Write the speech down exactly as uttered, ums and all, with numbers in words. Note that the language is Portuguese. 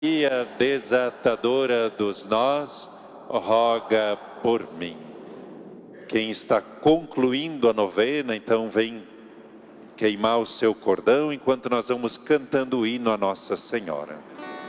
Maria, desatadora dos nós, roga por mim. Quem está concluindo a novena, então vem queimar o seu cordão enquanto nós vamos cantando o hino a Nossa Senhora.